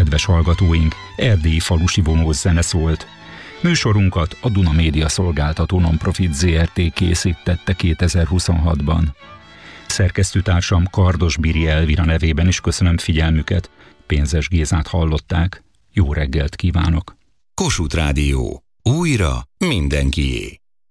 kedves hallgatóink, erdélyi falusi vonós zene szólt. Műsorunkat a Duna Média Szolgáltató Nonprofit Zrt. Készítette 2026-ban. Szerkesztőtársam Kardos Biri Elvira nevében is köszönöm figyelmüket. Pénzes Gézát hallották. Jó reggelt kívánok! Kossuth Rádió. Újra mindenkié.